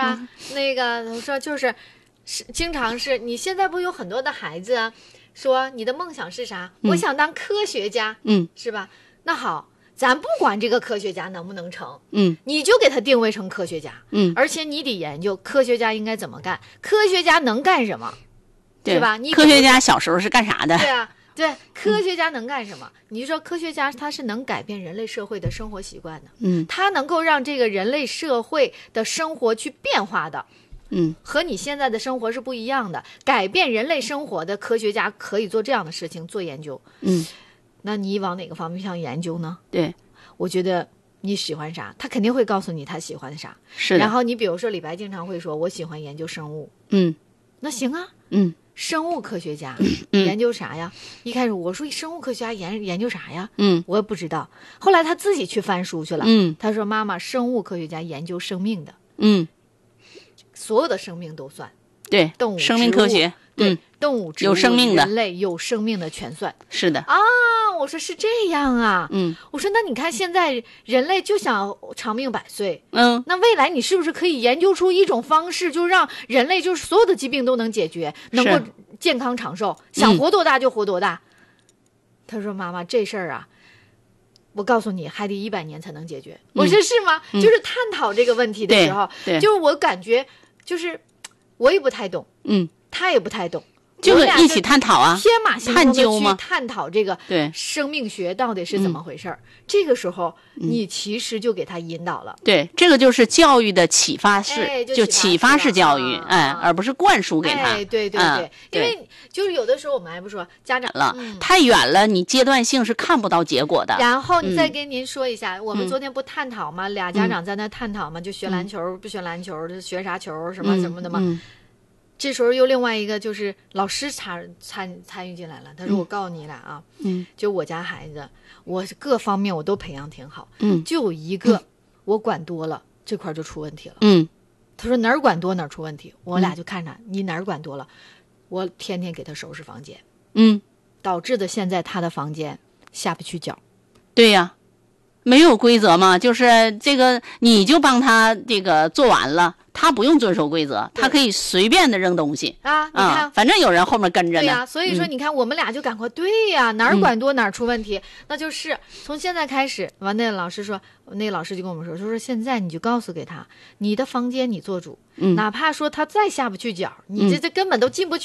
吧？那个我说就是经常是你现在不有很多的孩子啊，说你的梦想是啥？我想当科学家，是吧？那好，咱不管这个科学家能不能成，你就给他定位成科学家，而且你得研究科学家应该怎么干，科学家能干什么，是吧？你科学家小时候是干啥的？ 对啊。对，科学家能干什么？你说科学家他是能改变人类社会的生活习惯的，他能够让这个人类社会的生活去变化的，和你现在的生活是不一样的。改变人类生活的科学家可以做这样的事情，做研究，那你往哪个方面上研究呢？ 对， 我觉得你喜欢啥，他肯定会告诉你他喜欢啥。 是的。 然后你比如说李白经常会说，我喜欢研究生物，那行啊，生物科学家研究啥呀？一开始我说生物科学家研究啥呀？我也不知道。后来他自己去翻书去了。他说妈妈，生物科学家研究生命的，所有的生命都算。 对， 动物、 生命科学， 对，动物、植物、 有生命的人类有生命的全算。 是的啊，我说是这样啊。我说那你看现在人类就想长命百岁，那未来你是不是可以研究出一种方式，就让人类就是所有的疾病都能解决，能够健康长寿，想活多大就活多大。他说妈妈，这事儿啊，我告诉你还得100年才能解决。我说是吗？就是探讨这个问题的时候，就是我感觉就是我也不太懂，他也不太懂， 就是一起探讨啊， 天马行空的去探讨这个生命学到底是怎么回事。这个时候你其实就给他引导了。 对，这个就是教育的启发式，就启发式教育，而不是灌输给他。 对，因为就是有的时候我们还不说家长了，太远了，你阶段性是看不到结果的。 然后你再跟您说一下，我们昨天不探讨吗？俩家长在那探讨吗？就学篮球不学篮球，学啥球什么什么的吗？这时候又另外一个就是老师参与进来了。他说：“我告诉你俩啊，就我家孩子，我各方面我都培养挺好，就有一个我管多了，这块就出问题了。他说哪儿管多哪儿出问题，我俩就看着你哪儿管多了，我天天给他收拾房间，导致的现在他的房间下不去脚。 对呀。”没有规则嘛，就是这个你就帮他这个做完了，他不用遵守规则，他可以随便的扔东西啊！你看， 反正有人后面跟着呢。 对呀，所以说你看，我们俩就赶快对呀，哪儿管多哪儿出问题，那就是从现在开始。完，那个老师说，那个老师就跟我们说现在你就告诉给他，你的房间你做主，哪怕说他再下不去脚，你这根本都进不去。